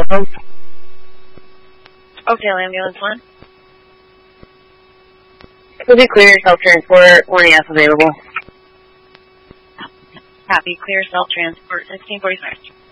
telephone. Oakdale Ambulance 1. Would you clear self-transport when EF available? Copy. Clear self-transport 1645.